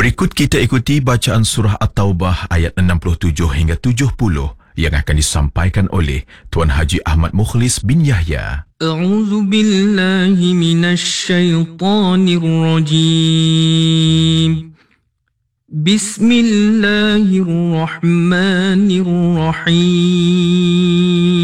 Berikut kita ikuti bacaan surah At-Taubah ayat 67 hingga 70 yang akan disampaikan oleh Tuan Haji Ahmad Mukhlis bin Yahya. A'udzu billahi minasy syaithanir rajim. Bismillahirrahmanirrahim.